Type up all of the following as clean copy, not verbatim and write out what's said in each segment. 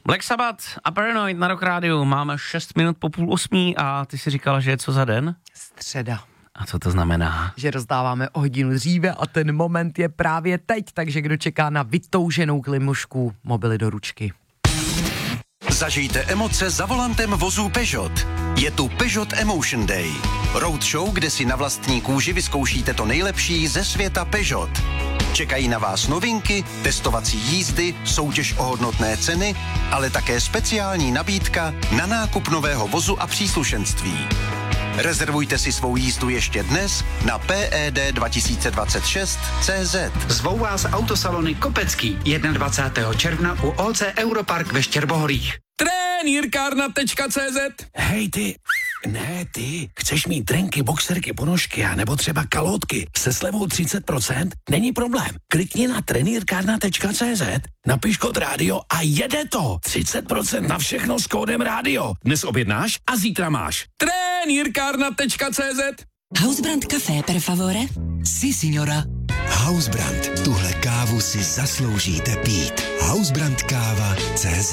Black Sabbath a Paranoid na Rock Rádiu. Máme 6 minut po 7:30 a ty si říkala, že je co za den? Středa. A co to znamená? Že rozdáváme o hodinu dříve a ten moment je právě teď, takže kdo čeká na vytouženou klimušku, mobily do ručky. Zažijte emoce za volantem vozů Peugeot. Je tu Peugeot Emotion Day. Roadshow, kde si na vlastní kůži vyzkoušíte to nejlepší ze světa Peugeot. Čekají na vás novinky, testovací jízdy, soutěž o hodnotné ceny, ale také speciální nabídka na nákup nového vozu a příslušenství. Rezervujte si svou jízdu ještě dnes na PED2026.cz. Zvou vás autosalony Kopecký 21. června u OC Europark ve Štěrbohorích. Trenýrkárna.cz. Hej ty, ne ty, chceš mít trenky, boxerky, ponožky a nebo třeba kalotky se slevou 30%? Není problém. Klikni na trenýrkárna.cz, napiš kód rádio a jede to. 30% na všechno s kódem rádio. Dnes objednáš a zítra máš. Trenýrkárna.cz. Hausbrand Café, per favore? Si, signora. Hausbrand. Tuhle kávu si zasloužíte pít. Hausbrandkáva.cz.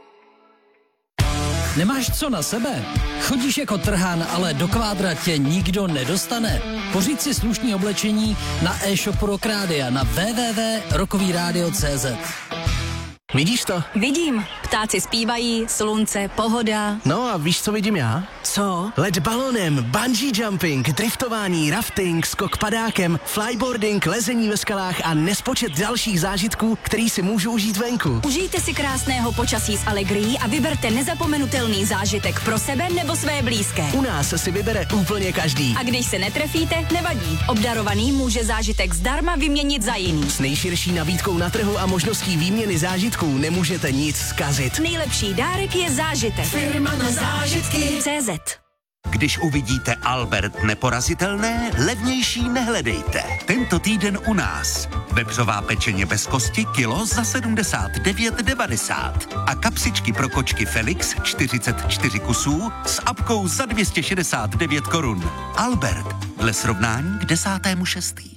Nemáš co na sebe? Chodíš jako trhán, ale do kvádra tě nikdo nedostane? Pořiď si slušný oblečení na e-shopu Rock Rádia na www.rockovyradio.cz. Vidíš to? Vidím. Ptáci zpívají, slunce, pohoda. No a víš, co vidím já? Co? Let balonem, bungee jumping, driftování, rafting, skok padákem, flyboarding, lezení ve skalách a nespočet dalších zážitků, který si můžu užít venku. Užijte si krásného počasí s Allegrií a vyberte nezapomenutelný zážitek pro sebe nebo své blízké. U nás si vybere úplně každý. A když se netrefíte, nevadí. Obdarovaný může zážitek zdarma vyměnit za jiný. S nejširší nabídkou na trhu a možností výměny zážitků nemůžete nic zkazit. Nejlepší dárek je zážitek. Firma na zážitky. CZ. Když uvidíte Albert neporazitelné, levnější nehledejte. Tento týden u nás. Vepřová pečeně bez kosti kilo za 79,90 a kapsičky pro kočky Felix 44 kusů s apkou za 269 korun. Albert, dle srovnání k 10.6.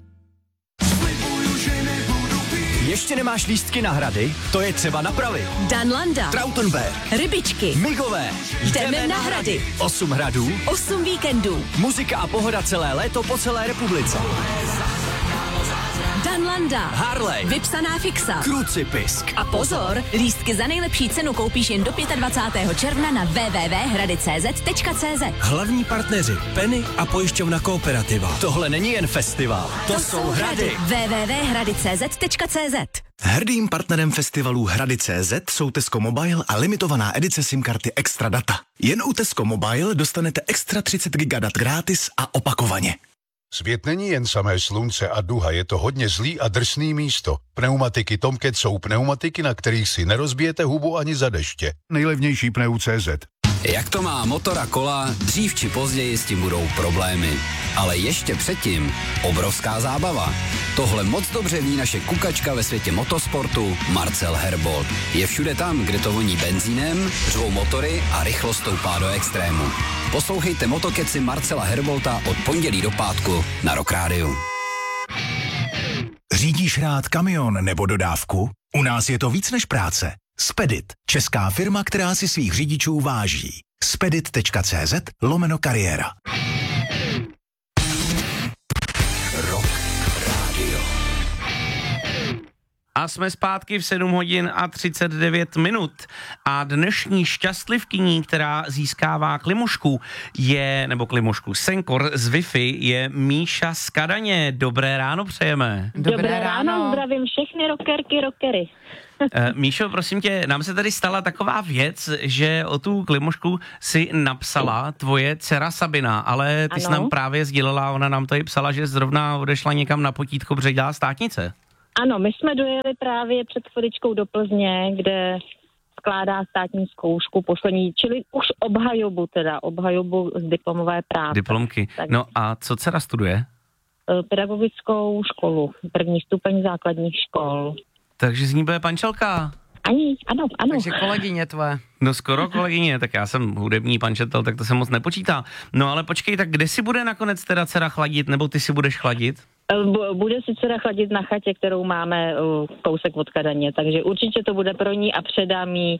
Ještě nemáš lístky na hrady? To je třeba napravit. Danlanda, Trautenberg, Rybičky, Migové. Jdeme na hrady. 8 hradů, 8 víkendů. muzika a pohoda celé léto po celé republice. Danlanda, Harley, vypsaná fixa. Krucipisk. A pozor, lístky za nejlepší cenu koupíš jen do 25. června na www.hradicz.cz. Hlavní partneři Penny a pojišťovna Kooperativa. Tohle není jen festival, to jsou hrady. www.hradicz.cz. Hrdým partnerem festivalů Hrady.cz jsou Tesco Mobile a limitovaná edice SIM karty Extra Data. Jen u Tesco Mobile dostanete extra 30 GB dat gratis a opakovaně. Svět není jen samé slunce a duha, je to hodně zlý a drsný místo. Pneumatiky Tomcat jsou pneumatiky, na kterých si nerozbijete hubu ani za deště. Nejlevnější pneu.cz. Jak to má motor a kola, dřív či později s tím budou problémy. Ale ještě předtím obrovská zábava. Tohle moc dobře ví naše kukačka ve světě motosportu Marcel Herbold. Je všude tam, kde to voní benzínem, řvou motory a rychlost stoupá do extrému. Poslouchejte motokeci Marcela Herbolta od pondělí do pátku na Rock Rádiu. Řídíš rád kamion nebo dodávku? U nás je to víc než práce. Spedit, česká firma, která si svých řidičů váží. Spedit.cz/kariéra. Rock Rádio. A jsme zpátky v 7 hodin a 39 minut. A dnešní šťastlivkyní, která získává klimušku Senkor z Wi-Fi, je Míša z Kadaně. Dobré ráno přejeme. Dobré ráno, zdravím všechny rockery. Míšo, prosím tě, nám se tady stala taková věc, že o tu klimušku si napsala tvoje dcera Sabina, ale ty jsi nám právě sdílela, ona nám tady psala, že zrovna odešla někam na potítko, protože dělá státnice. Ano, my jsme dojeli právě před chviličkou do Plzně, kde skládá státní zkoušku poslední, čili už obhajobu z diplomové práce. Diplomky. Tak. No a co dcera studuje? Pedagogickou školu, první stupeň základních škol. Takže z ní bude pančelka. Ano. Takže kolegyně tvoje. No skoro kolegyně, tak já jsem hudební pančetel, tak to se moc nepočítá. No ale počkej, tak kde si bude nakonec teda dcera chladit, nebo ty si budeš chladit? Bude si dcera chladit na chatě, kterou máme kousek od Kadaně, takže určitě to bude pro ní a předám jí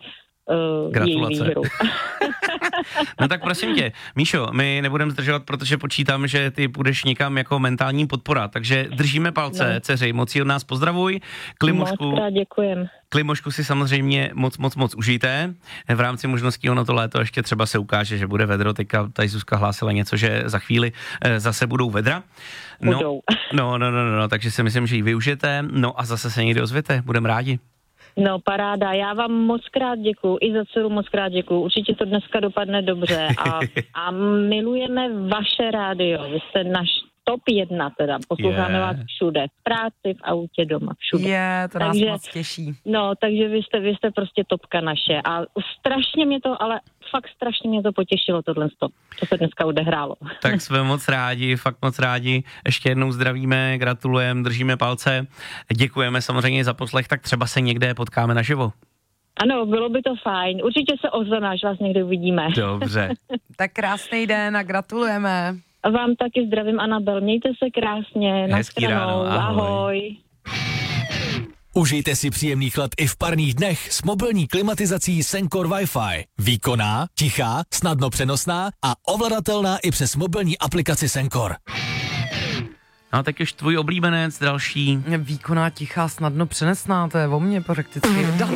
její výhru. No tak prosím tě, Míšo, my nebudeme zdržovat, protože počítám, že ty půjdeš někam jako mentální podpora, takže držíme palce, dceři, moc od nás pozdravuj. Moc děkujem. Klimošku si samozřejmě moc užijte. V rámci možností ono to léto ještě třeba se že bude vedro. Teďka tady Zuzka hlásila něco, že za chvíli zase budou vedra. Budou. No, takže si myslím, že ji využijete. No a zase se někdy ozvěte, budeme rádi. No paráda, já vám mockrát děkuju, i za dceru mockrát děkuju, určitě to dneska dopadne dobře a milujeme vaše rádio, vy jste náš top 1 teda, posloucháme vás všude, v práci, v autě, doma, všude. To nás moc těší. No, takže vy jste prostě topka naše a strašně mě to, ale fakt strašně mě to potěšilo tohle, co se dneska odehrálo. Tak jsme moc rádi, fakt moc rádi, ještě jednou zdravíme, gratulujeme, držíme palce, děkujeme samozřejmě za poslech, tak třeba se někde potkáme naživo. Ano, bylo by to fajn, určitě se ozveme, až vás někde uvidíme. Dobře. Tak krásný den a gratulujeme. A vám taky zdravím, Anabel. Mějte se krásně. Hezký ráno. Ahoj. Užijte si příjemných let i v parních dnech s mobilní klimatizací Sencor Wi-Fi. Výkonná, tichá, snadno přenosná a ovladatelná i přes mobilní aplikaci Sencor. No tak už tvůj oblíbenec, další. Výkonná, tichá, snadno přenesná, to je o mně prakticky.